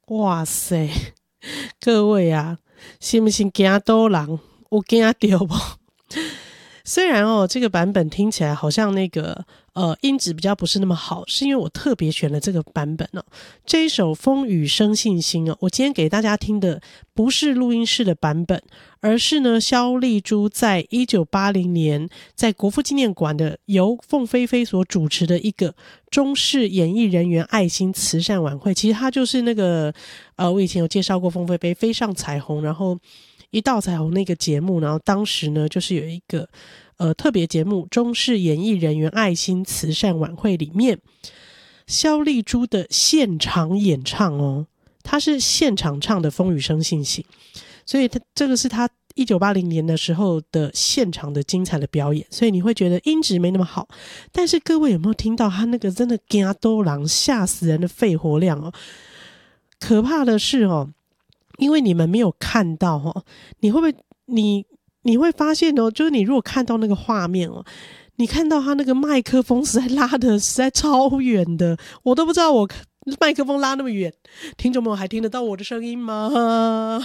哇塞，各位啊，是不是惊到人？有惊到不？虽然这个版本听起来好像那个音质比较不是那么好，是因为我特别选了这个版本哦。这一首《风雨生信心》哦，我今天给大家听的不是录音室的版本，而是呢萧丽珠在1980年在国父纪念馆的由凤飞飞所主持的一个中视演艺人员爱心慈善晚会。其实它就是那个我以前有介绍过凤飞飞飞上彩虹，然后一道彩虹那个节目，然后当时呢就是有一个特别节目中视演艺人员爱心慈善晚会里面，萧丽珠的现场演唱哦，她是现场唱的《风雨生信心》，所以这个是她1980年的时候的现场的精彩的表演，所以你会觉得音质没那么好，但是各位有没有听到她那个真的惊到人吓死人的肺活量哦？可怕的是哦，因为你们没有看到哦，你会不会你会发现哦，就是你如果看到那个画面哦，你看到他那个麦克风实在拉的实在超远的，我都不知道我麦克风拉那么远，听众们还听得到我的声音吗？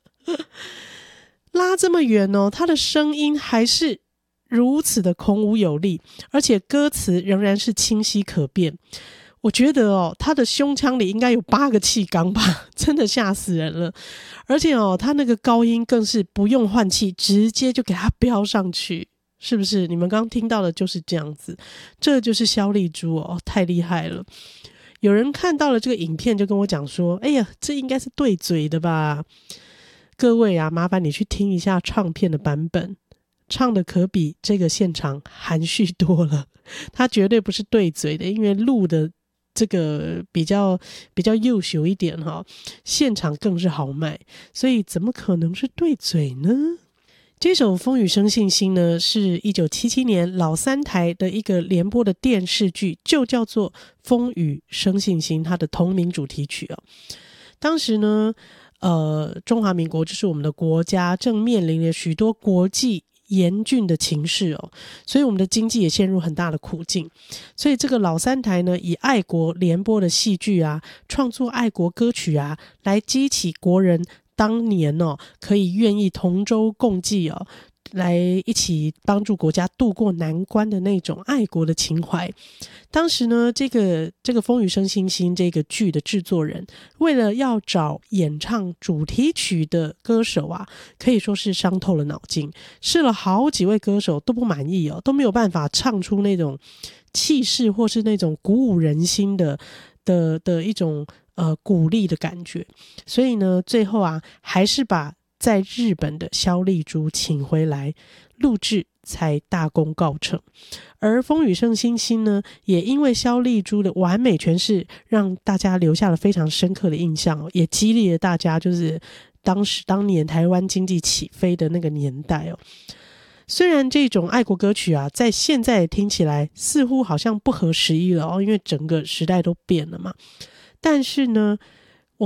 拉这么远哦，他的声音还是如此的孔武有力，而且歌词仍然是清晰可辨。我觉得哦，他的胸腔里应该有8个气缸吧，真的吓死人了。而且哦，他那个高音更是不用换气，直接就给他飙上去，是不是？你们刚刚听到的就是这样子，这就是萧丽珠哦，太厉害了。有人看到了这个影片，就跟我讲说：“哎呀，这应该是对嘴的吧？”各位啊，麻烦你去听一下唱片的版本，唱的可比这个现场含蓄多了。他绝对不是对嘴的，因为录的这个比较优秀一点哈，现场更是豪迈，所以怎么可能是对嘴呢？这首《风雨生信心》呢，是1977年老三台的一个联播的电视剧，就叫做《风雨生信心》，它的同名主题曲哦。当时呢，中华民国就是我们的国家正面临了许多国际严峻的情势哦，所以我们的经济也陷入很大的苦境。所以这个老三台呢，以爱国联播的戏剧啊，创作爱国歌曲啊，来激起国人当年哦，可以愿意同舟共济哦，来一起帮助国家渡过难关的那种爱国的情怀。当时呢，这个《风雨生信心》这个剧的制作人，为了要找演唱主题曲的歌手啊，可以说是伤透了脑筋，试了好几位歌手都不满意哦，都没有办法唱出那种气势或是那种鼓舞人心的一种鼓励的感觉。所以呢，最后啊，还是把在日本的萧丽珠请回来录制，才大功告成。而《风雨生信心》呢，也因为萧丽珠的完美诠释，让大家留下了非常深刻的印象哦，也激励了大家，就是当年台湾经济起飞的那个年代哦。虽然这种爱国歌曲啊，在现在听起来似乎好像不合时宜了哦，因为整个时代都变了嘛。但是呢，